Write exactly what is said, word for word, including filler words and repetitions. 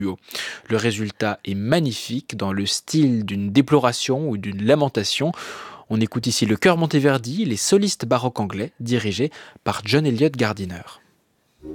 duo. Le résultat est magnifique dans le style d'une déploration ou d'une lamentation. On écoute ici le chœur Monteverdi, les solistes baroques anglais, dirigés par John Eliot Gardiner.